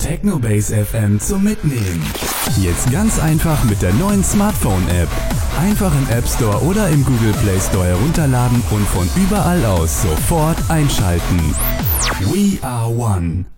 Technobase FM zum Mitnehmen. Jetzt ganz einfach mit der neuen Smartphone-App. Einfach im App Store oder im Google Play Store herunterladen und von überall aus sofort einschalten. We are one.